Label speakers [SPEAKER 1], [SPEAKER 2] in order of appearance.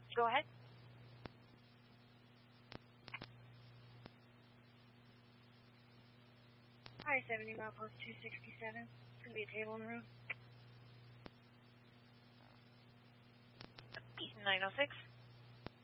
[SPEAKER 1] Go ahead. I-70 milepost 267. It's going to be a table in the room. 906.